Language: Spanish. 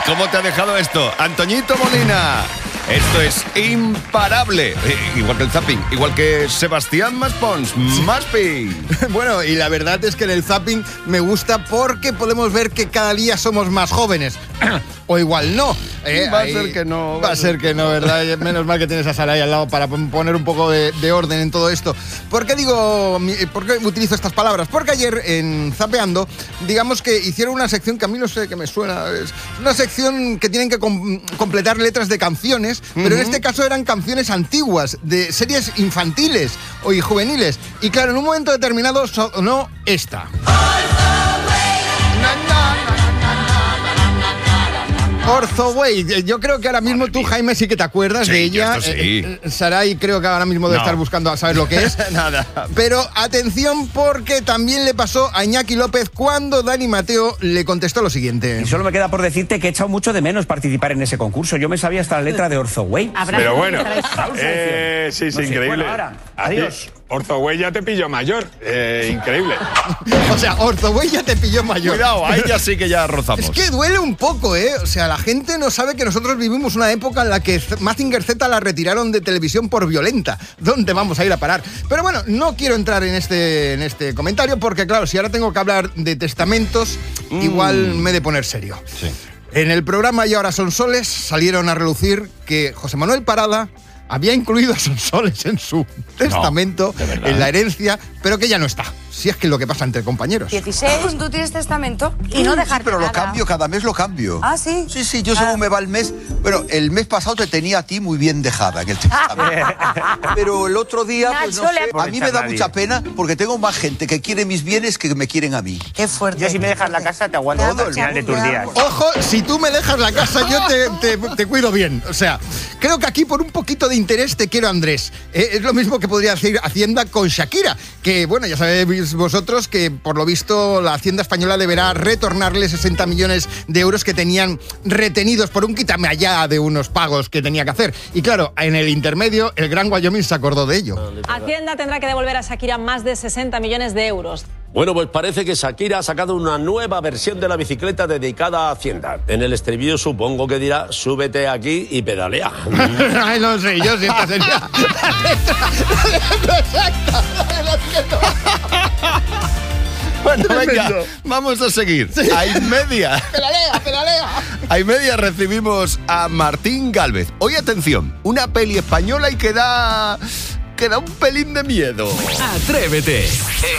¿Cómo te ha dejado esto? Antoñito Molina. Esto es imparable. Igual que el zapping, igual que Sebastián Maspons, Maspi. Bueno, y la verdad es que en el zapping me gusta porque podemos ver que cada día somos más jóvenes. O igual no. Va a ser que no. Va a ser que no, ¿verdad? Menos mal que tienes a Sara ahí al lado para poner un poco de orden en todo esto. ¿Por qué utilizo estas palabras? Porque ayer en Zapeando, digamos que hicieron una sección que a mí no sé, que me suena. Es una sección que tienen que completar letras de canciones, pero en este caso eran canciones antiguas, de series infantiles y juveniles. Y claro, en un momento determinado sonó esta. Orthoway, yo creo que ahora mismo tú, Jaime, sí que te acuerdas de ella. Sí. Sarai creo que ahora mismo debe estar buscando a saber lo que es. Nada. Pero atención, porque también le pasó a Iñaki López cuando Dani Mateo le contestó lo siguiente. Y solo me queda por decirte que he echado mucho de menos participar en ese concurso. Yo me sabía hasta la letra de Orthoway. Pero bueno, sí, No sé, increíble. bueno, ahora, adiós. Orthoway ya te pilló mayor. Increíble. O sea, Orthoway ya te pilló mayor. Cuidado, ahí ya sí que ya rozamos. Es que duele un poco, ¿eh? O sea, la gente no sabe que nosotros vivimos una época en la que Mazinger Z la retiraron de televisión por violenta. ¿Dónde vamos a ir a parar? Pero bueno, no quiero entrar en este comentario porque, claro, si ahora tengo que hablar de testamentos, igual me he de poner serio. Sí. En el programa Y ahora son soles salieron a relucir que José Manuel Parada había incluido a Sonsoles en su testamento, en la herencia, pero que ya no está. Si es que es lo que pasa entre compañeros. 16, tú tienes testamento y no dejarte Pero lo nada. cambio, cada mes lo cambio. ¿Ah, sí? Sí, yo según me va el mes. Bueno, el mes pasado te tenía a ti muy bien dejada en el testamento. Pero el otro día, pues no Nacho, sé, a mí me da mucha pena porque tengo más gente que quiere mis bienes que me quieren a mí. Qué fuerte. Yo si me dejas la casa te aguanto hasta el final de tus días. Ojo, si tú me dejas la casa, yo te cuido bien. O sea, creo que aquí por un poquito de interés te quiero, Andrés. Es lo mismo que podría hacer Hacienda con Shakira, que bueno, ya sabéis vosotros que por lo visto la Hacienda española deberá retornarle 60 millones de euros que tenían retenidos por un quítame allá de unos pagos que tenía que hacer. Y claro, en el intermedio, el Gran Wyoming se acordó de ello. Hacienda tendrá que devolver a Shakira más de 60 millones de euros. Bueno, pues parece que Shakira ha sacado una nueva versión de la bicicleta dedicada a Hacienda. En el estribillo supongo que dirá, súbete aquí y pedalea. Ay, no sé, yo si esta sería la exacta. Bueno, venga, vamos a seguir. Sí. A y media. Pedalea. A y media recibimos a Martín Gálvez. Hoy, atención, una peli española y que da un pelín de miedo. Atrévete.